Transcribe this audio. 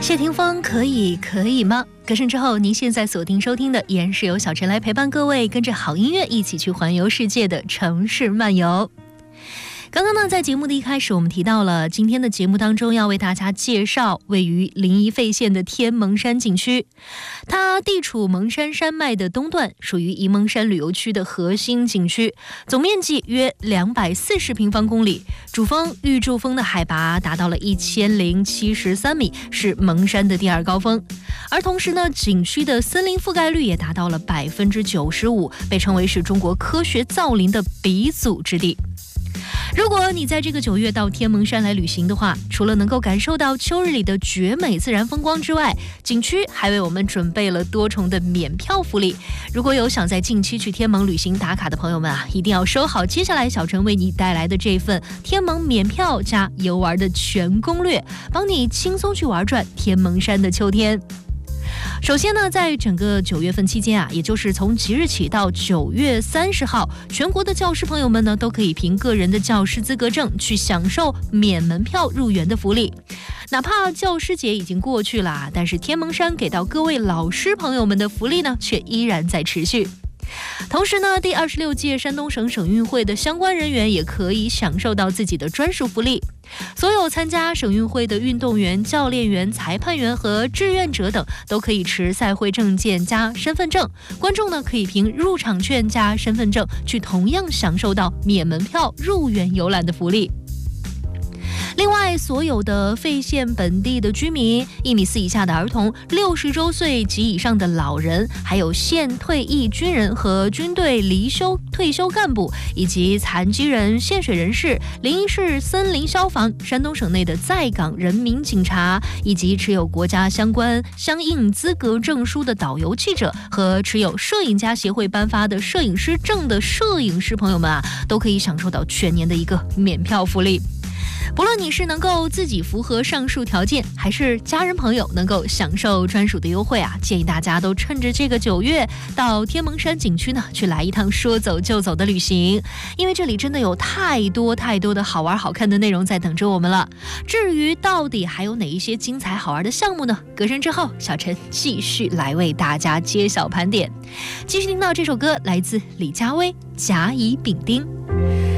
谢霆锋可以吗？歌声之后，您现在锁定收听的依然是由小陈来陪伴各位，跟着好音乐一起去环游世界的城市漫游。刚刚呢，在节目的一开始，我们提到了今天的节目当中要为大家介绍位于临沂费县的天蒙山景区。它地处蒙山山脉的东段，属于沂蒙山旅游区的核心景区，总面积约240平方公里，主峰玉柱峰的海拔达到了1073米，是蒙山的第二高峰。而同时呢，景区的森林覆盖率也达到了95%，被称为是中国科学造林的鼻祖之地。如果你在这个9月到天蒙山来旅行的话，除了能够感受到秋日里的绝美自然风光之外，景区还为我们准备了多重的免票福利。如果有想在近期去天蒙旅行打卡的朋友们啊，一定要收好接下来小陈为你带来的这份天蒙免票加游玩的全攻略，帮你轻松去玩转天蒙山的秋天。首先呢，在整个9月份期间啊，也就是从即日起到9月30号，全国的教师朋友们呢，都可以凭个人的教师资格证去享受免门票入园的福利。哪怕教师节已经过去了，但是天蒙山给到各位老师朋友们的福利呢，却依然在持续。同时呢，第26届山东省省运会的相关人员也可以享受到自己的专属福利。所有参加省运会的运动员、教练员、裁判员和志愿者等都可以持赛会证件加身份证，观众呢可以凭入场券加身份证去同样享受到免门票入园游览的福利。另外，所有的费县本地的居民、1.4米以下的儿童、60周岁及以上的老人，还有县退役军人和军队离休退休干部，以及残疾人、限水人士、临沂市森林消防、山东省内的在岗人民警察，以及持有国家相应资格证书的导游记者和持有摄影家协会颁发的摄影师证的摄影师朋友们啊，都可以享受到全年的一个免票福利。不论你是能够自己符合上述条件，还是家人朋友能够享受专属的优惠啊，建议大家都趁着这个9月到天蒙山景区呢，去来一趟说走就走的旅行，因为这里真的有太多的好玩好看的内容在等着我们了。至于到底还有哪一些精彩好玩的项目呢？歌声之后，小陈继续来为大家揭晓盘点。继续听到这首歌，来自李佳薇《甲乙丙丁》。